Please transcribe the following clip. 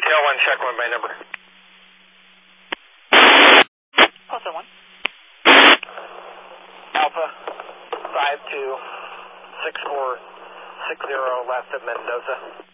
Tail 1, check 1 by number. Also 1. Alpha 526460 left of Mendoza.